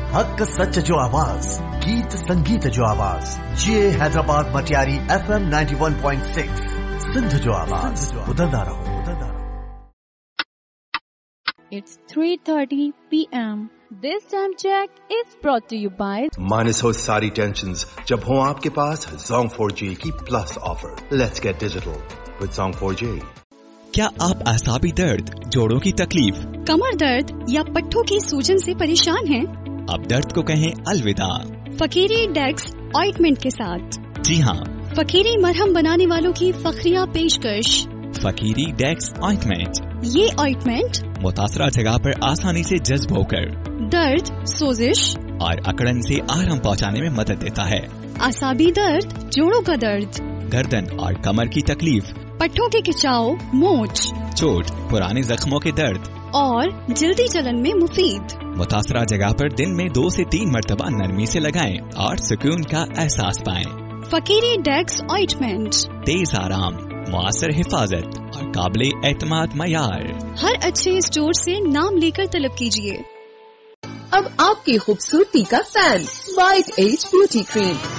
हक सच जो आवाज, गीत संगीत जो आवाज, ये हैदराबाद मटियारी FM 91.6 सिंध जो आवाज, उदंदा रहो। It's 3:30 p.m. This time check is brought to you by minus हो सारी टेंशन्स जब हो आपके पास Zong 4J की plus offer. Let's get digital with Zong 4J। क्या आप असाबी दर्द, जोड़ों की तकलीफ, कमर दर्द या पट्टों की सूजन से परेशान हैं? अब दर्द को कहें अलविदा फकीरी डेक्स ऑइंटमेंट के साथ। जी हाँ, फकीरी मरहम बनाने वालों की फखरिया पेशकश फकीरी डेक्स ऑइंटमेंट। ये ऑइंटमेंट मुतासरा जगह पर आसानी से जज्ब होकर दर्द, सोजिश और अकड़न से आराम पहुंचाने में मदद देता है। असाबी दर्द, जोड़ों का दर्द, गर्दन और कमर की तकलीफ, पट्टों के खिंचाव, मोच, चोट, पुराने जख्मों के दर्द और जल्दी जलन में मुफीद। मुतासरा जगह पर दिन में 2 से 3 मरतबा नरमी से लगाएं और सुकून का एहसास पाएं। फकीरी डेक्स ऑइंटमेंट, तेज आराम, मुआसर हिफाजत और काबिल एतमाद मयार। हर अच्छे स्टोर से नाम लेकर तलब कीजिए। अब आपकी खूबसूरती का fan white as beauty cream